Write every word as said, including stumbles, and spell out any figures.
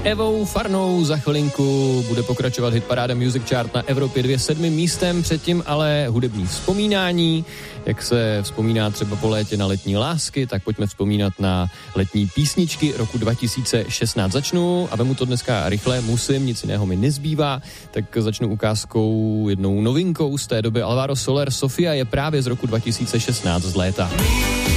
Evou Farnou za chvilinku bude pokračovat hitparáda Music Chart na Evropě dva sedmým místem, předtím ale hudební vzpomínání. Jak se vzpomíná třeba po létě na letní lásky, tak pojďme vzpomínat na letní písničky roku dva tisíce šestnáct. Začnu a vemu to dneska rychle, musím, nic jiného mi nezbývá, tak začnu ukázkou, jednou novinkou z té doby. Alvaro Soler Sofia je právě z roku dva tisíce šestnáct z léta.